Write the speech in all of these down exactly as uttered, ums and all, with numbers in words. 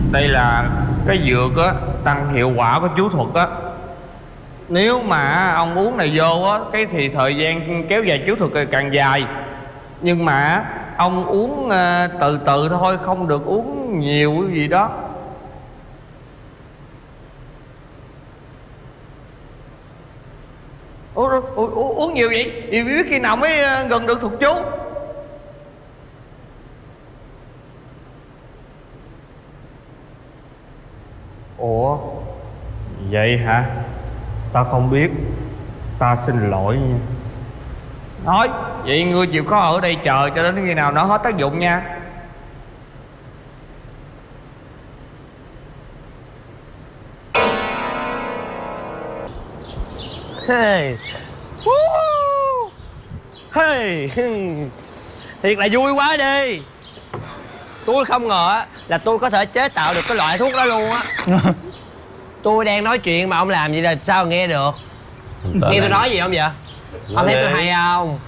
Đây là cái dược á, tăng hiệu quả của chú thuật á. Nếu mà ông uống này vô á, cái thì thời gian kéo dài chú thuật càng dài. Nhưng mà ông uống uh, từ từ thôi, không được uống nhiều cái gì đó. Ủa, u, u, uống nhiều vậy? Thì biết khi nào mới gần được thuật chú? Ủa, vậy hả? Ta không biết. Ta xin lỗi nha. Nói, vậy ngươi chịu khó ở đây chờ cho đến khi nào nó hết tác dụng nha. Hey. Hey. Thiệt là vui quá đi. Tôi không ngờ là tôi có thể chế tạo được cái loại thuốc đó luôn á. Tôi đang nói chuyện mà ông làm vậy là sao nghe được? Nghe tôi nói gì không vậy? Ông thấy tôi hay không?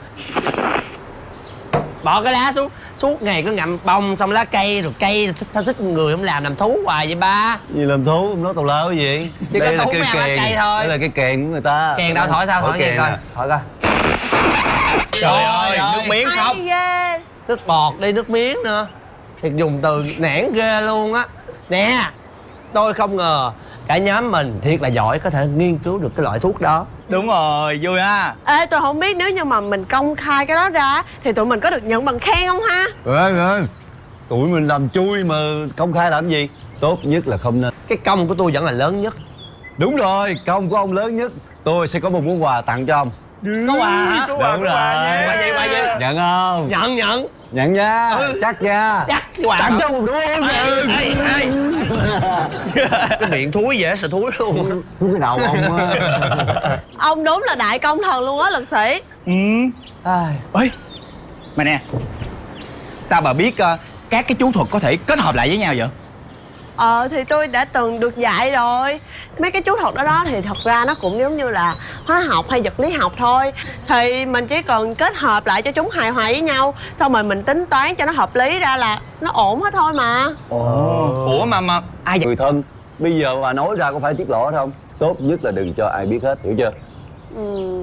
Bỏ cái lá xuống, suốt ngày cứ ngậm bông xong lá cây rồi cây sao thích người không làm làm thú hoài vậy ba? Gì làm thú, ông nói tào lao cái gì? Chỉ có thú mới ăn lá cây thôi. Đây là cái kèn của người ta. Kèn đâu, thổi sao, thổi nghe coi. Thổi coi. Trời ơi, nước miếng không? Nước bọt đi, nước miếng nữa. Thiệt dùng từ nản ghê luôn á. Nè, tôi không ngờ cả nhóm mình thiệt là giỏi có thể nghiên cứu được cái loại thuốc đó. Đúng rồi, vui ha. Ê, tôi không biết nếu như mà mình công khai cái đó ra thì tụi mình có được nhận bằng khen không ha? Ê, ê, tụi mình làm chui mà công khai làm gì? Tốt nhất là không nên. Cái công của tôi vẫn là lớn nhất. Đúng rồi, công của ông lớn nhất. Tôi sẽ có một món quà tặng cho ông. Có quà hả? Đúng rồi. Quà gì, quà gì? Nhận không? Nhận, nhận. Nhận nha, Ừ. chắc nha. Chắc quà tặng cho một đứa em. Ê, ê, ê. Cái miệng thúi dễ sợ thúi luôn. Cái đầu ông á. Ông đúng là đại công thần luôn á, lực sĩ. Ừ. Ai... Ê, mà nè, sao bà biết uh, các cái chú thuật có thể kết hợp lại với nhau vậy? Ờ thì tôi đã từng được dạy rồi. Mấy cái chú thuật đó đó thì thật ra nó cũng giống như là hóa học hay vật lý học thôi. Thì mình chỉ cần kết hợp lại cho chúng hài hòa với nhau, xong rồi mình tính toán cho nó hợp lý ra là nó ổn hết thôi mà. Ồ. Ủa mà mà ai vậy? Người thân, bây giờ bà nói ra có phải tiết lộ hết không? Tốt nhất là đừng cho ai biết hết, hiểu chưa? Ừ.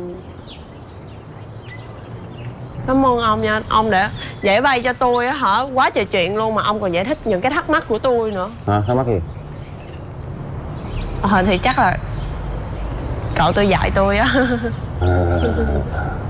Cảm ơn ông nha, ông đã giải bày cho tôi á hả, quá trời chuyện luôn mà ông còn giải thích những cái thắc mắc của tôi nữa. Hả, thắc mắc gì? Ờ thì chắc là cậu tôi dạy tôi á. À.